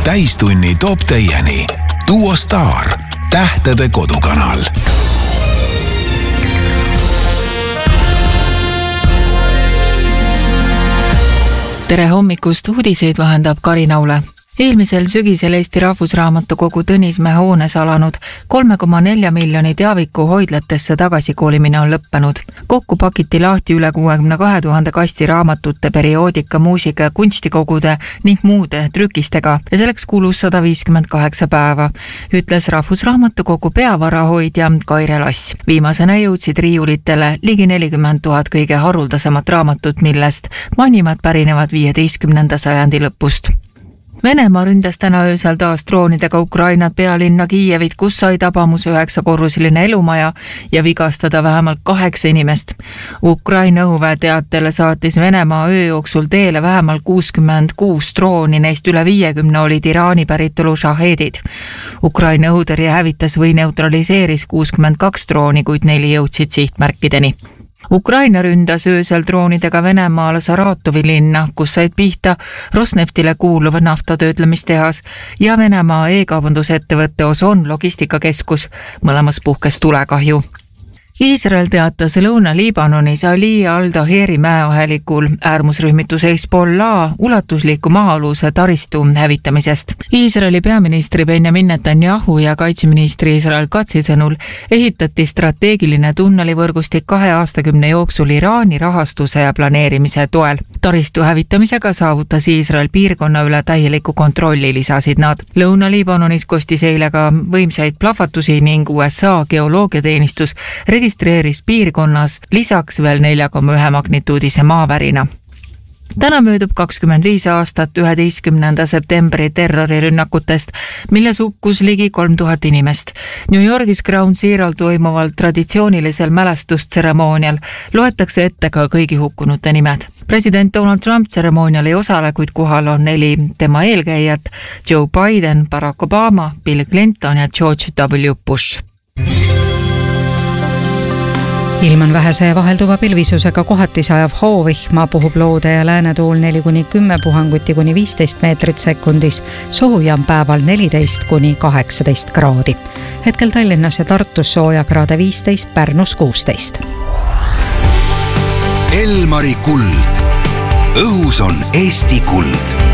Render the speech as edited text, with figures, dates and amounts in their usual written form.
Täistunni toob teieni Duo Star, tähtede kodukanal. Tere hommikust, uudiseid vahendab Kari Naule. Eelmisel sügisel Eesti Rahvusraamatukogu Tõnismäe hoones alanud 3,4 miljoni teaviku hoidlatesse tagasikoolimine on lõppenud. Kokku pakiti lahti üle 62 000 kasti raamatute, perioodika, muusika ja kunstikogude ning muude trükistega ja selleks kulus 158 päeva, ütles Rahvusraamatukogu peavarahoidja Kaire Lass. Viimasena jõudsid riiulitele ligi 40 000 kõige haruldasemat raamatut, millest vanimad pärinevad 15. sajandi lõpust. Venemaa ründas täna öösel taas droonidega Ukrainat pealinna Kiievit, kus sai tabamuse 9-korruseline elumaja ja vigastada vähemalt 8 inimest. Ukraina õhuväe teatel saatis Venemaa öö jooksul teele vähemalt 66 drooni, neist üle 50 olid Iraani päritolu šahedid. Ukraina õhutõrje hävitas või neutraliseeris 62 drooni, kuid 4 jõudsid sihtmärkideni. Ukraina ründas öösel droonidega Venemaal Saratovi linna, kus said pihta Rosneftile kuuluv naftatöötlemistehas ja Venemaa e-kaubandusettevõtte Ozon logistikakeskus. Mõlemas puhkes tulekahju. Iisrael teatas Lõuna-Liibanonis Ali al-Taheri mäeahelikul äärmusrühmituse Hezbollah ulatusliku maa-aluse taristu hävitamisest. Iisraeli peaministri Benjamin Netanyahu ja kaitseministri Israel Katzi sõnul ehitati strateegiline tunnelivõrgustik 2 aastakümne jooksul Iraani rahastuse ja planeerimise toel. Taristu hävitamisega saavutas Iisrael piirkonna üle täieliku kontrolli, lisasid nad. Lõuna-Liibanonis kostis eile ka võimsaid plahvatusi ning USA geoloogiateenistus registreeris piirkonnas lisaks veel 4,1 magnituudise maavärina. Täna möödub 25 aastat 11. septembri terrorirünnakutest, milles hukkus ligi 3000 inimest. New Yorgis Ground Zero'l toimuval traditsioonilisel mälestustseremoonial loetakse ette ka kõigi hukkunute nimed. President Donald Trump tseremoonial ei osale, kuid kohal on 4 tema eelkäijat: Joe Biden, Barack Obama, Bill Clinton ja George W. Bush. Ilm on vähese ja vahelduva pilvisusega, kohati sajab hoovihma, puhub loode ja läänetuul 4-10 puhanguti kuni 15 meetrit sekundis. Sooja on päeval 14-18 kraadi. Hetkel Tallinnas ja Tartus sooja kraade 15, Pärnus 16. Elmari kuld. Õhus on Eesti kuld.